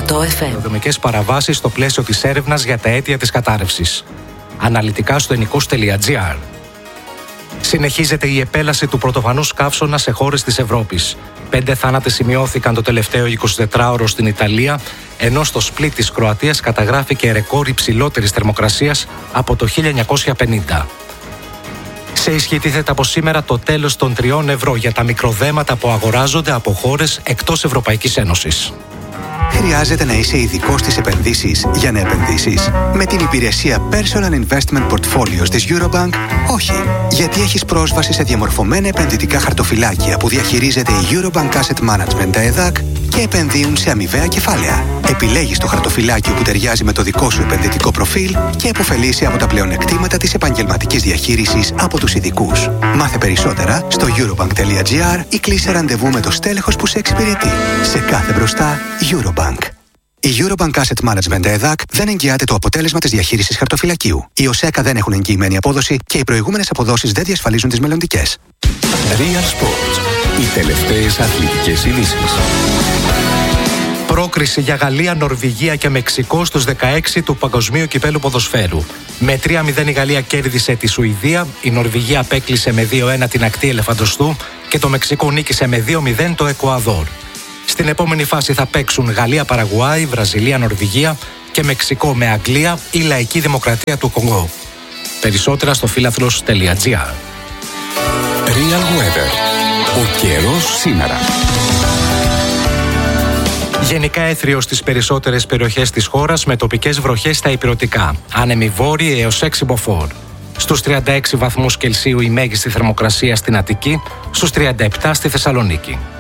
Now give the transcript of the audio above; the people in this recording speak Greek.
Δομικές παραβάσεις στο πλαίσιο της έρευνας για τα αίτια της κατάρρευσης. Αναλυτικά στο ενικός.gr. Συνεχίζεται η επέλαση του πρωτοφανούς καύσωνα σε χώρες της Ευρώπης. 5 θάνατοι σημειώθηκαν το τελευταίο 24ωρο στην Ιταλία, ενώ στο σπλίτ της Κροατίας καταγράφηκε ρεκόρ υψηλότερης θερμοκρασίας από το 1950. Σε ισχύ τίθεται από σήμερα το τέλος των 3 ευρώ για τα μικροδέματα που αγοράζονται από χώρες εκτός Ευρωπαϊκής Ένωσης. Χρειάζεται να είσαι ειδικός στις επενδύσεις για να επενδύσεις? Με την υπηρεσία Personal Investment Portfolios της Eurobank, όχι. Γιατί έχεις πρόσβαση σε διαμορφωμένα επενδυτικά χαρτοφυλάκια που διαχειρίζεται η Eurobank Asset Management, τα ΕΔΑΚ, και επενδύουν σε αμοιβαία κεφάλαια. Επιλέγεις το χαρτοφυλάκιο που ταιριάζει με το δικό σου επενδυτικό προφίλ και επωφελείσαι από τα πλεονεκτήματα της επαγγελματικής διαχείρισης από τους ειδικούς. Μάθε περισσότερα στο eurobank.gr ή κλείσε ραντεβού με το στέλεχος που σε εξυπηρετεί. Σε κάθε μπροστά, Eurobank. Η Eurobank Asset Management ΕΔΑΚ δεν εγγυάται το αποτέλεσμα της διαχείρισης χαρτοφυλακίου. Οι ΟΣΕΚΑ δεν έχουν εγγυημένη απόδοση και οι προηγούμενες αποδόσεις δεν διασφαλίζουν τις μελλοντικές. Real Sports. Οι τελευταίες αθλητικές ειδήσεις. Πρόκριση για Γαλλία, Νορβηγία και Μεξικό στους 16 του Παγκοσμίου Κυπέλλου Ποδοσφαίρου. Με 3-0 η Γαλλία κέρδισε τη Σουηδία, η Νορβηγία απέκλεισε με 2-1 την ακτή Ελεφαντοστού και το Μεξικό νίκησε με 2-0 το Εκουαδόρ. Στην επόμενη φάση θα παίξουν Γαλλία-Παραγουάη, Βραζιλία-Νορβηγία και Μεξικό με Αγγλία ή Λαϊκή Δημοκρατία του Κονγκό. Περισσότερα στο φίλαθλος.gr. Real Weather. Ο καιρός σήμερα. Γενικά έθριο στις περισσότερες περιοχές της χώρας με τοπικές βροχές στα ηπειρωτικά. Άνεμοι βόρειοι έως 6 μποφόρ. Στους 36 βαθμούς Κελσίου η μέγιστη θερμοκρασία στην Αττική, στους 37 στη Θεσσαλονίκη.